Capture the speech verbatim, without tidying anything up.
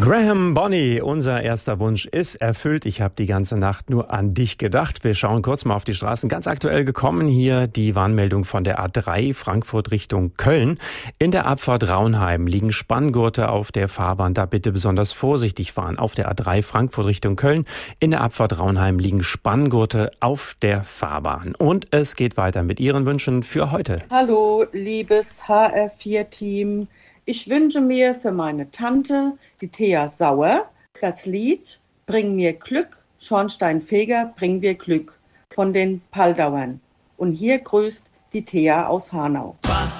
Graham Bonney, unser erster Wunsch ist erfüllt. Ich habe die ganze Nacht nur an dich gedacht. Wir schauen kurz mal auf die Straßen. Ganz aktuell gekommen hier die Warnmeldung von der A drei Frankfurt Richtung Köln. In der Abfahrt Raunheim liegen Spanngurte auf der Fahrbahn. Da bitte besonders vorsichtig fahren. Auf der A drei Frankfurt Richtung Köln. In der Abfahrt Raunheim liegen Spanngurte auf der Fahrbahn. Und es geht weiter mit Ihren Wünschen für heute. Hallo, liebes H R vier Team. Ich wünsche mir für meine Tante, die Thea Sauer, das Lied Bring mir Glück, Schornsteinfeger, bring mir Glück von den Paldauern. Und hier grüßt die Thea aus Hanau.